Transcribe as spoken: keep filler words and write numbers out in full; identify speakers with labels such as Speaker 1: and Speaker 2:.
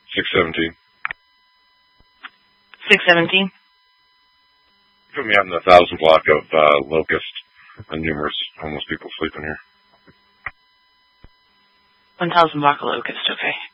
Speaker 1: six seventeen.
Speaker 2: six seventeen?
Speaker 1: Put me out in the thousand block of uh, Locust, and numerous homeless people sleeping here.
Speaker 2: one thousand block of Locust, okay.